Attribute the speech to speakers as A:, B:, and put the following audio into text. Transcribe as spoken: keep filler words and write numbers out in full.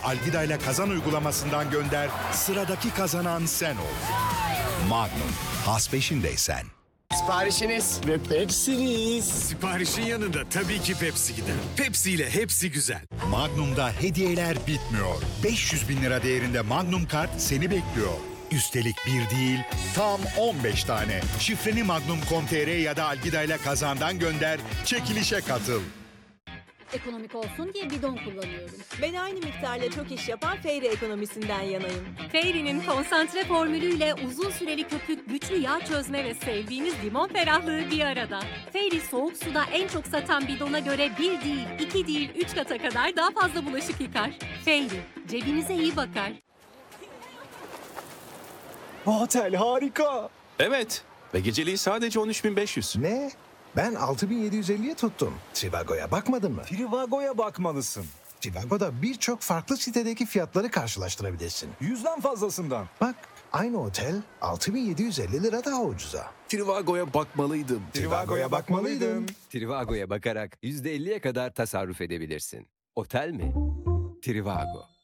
A: Algida ile Kazan uygulamasından gönder, sıradaki kazanan sen ol. Magnum, has peşindeysen.
B: Siparişiniz ve Pepsi'niz.
C: Siparişin yanında tabii ki Pepsi gider. Pepsi ile hepsi güzel.
A: Magnum'da hediyeler bitmiyor. beş yüz bin lira değerinde Magnum kart seni bekliyor. Üstelik bir değil, tam on beş tane. Şifreni magnum nokta com nokta tr ya da Algida ile Kazan'dan gönder, çekilişe katıl.
D: Ekonomik olsun diye bidon kullanıyorum.
E: Ben aynı miktarla çok iş yapan Fairy ekonomisinden yanayım.
F: Fairy'nin konsantre formülüyle uzun süreli köpük, güçlü yağ çözme ve sevdiğiniz limon ferahlığı bir arada. Fairy soğuk suda en çok satan bidona göre bir değil, iki değil, üç kata kadar daha fazla bulaşık yıkar. Fairy, cebinize iyi bakar.
G: Otel harika.
H: Evet ve geceliği sadece on üç bin beş yüz.
I: Ne? Ben altı bin yedi yüz elliye tuttum. Trivago'ya bakmadın mı?
G: Trivago'ya bakmalısın.
I: Trivago'da birçok farklı sitedeki fiyatları karşılaştırabilirsin.
G: Yüzden fazlasından.
I: Bak, aynı otel altı bin yedi yüz elli lira daha ucuza.
H: Trivago'ya bakmalıydım.
G: Trivago'ya bakmalıydın.
J: Trivago'ya bakarak yüzde elliye kadar tasarruf edebilirsin. Otel mi? Trivago.